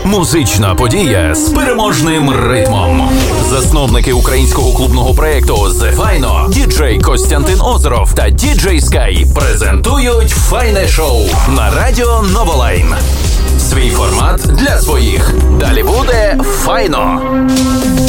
Музична подія з переможним ритмом. Засновники українського клубного проєкту «The Файно» діджей Костянтин Озеров та діджей Скай презентують файне шоу на радіо Новолайн. Свій формат для своїх. Далі буде файно.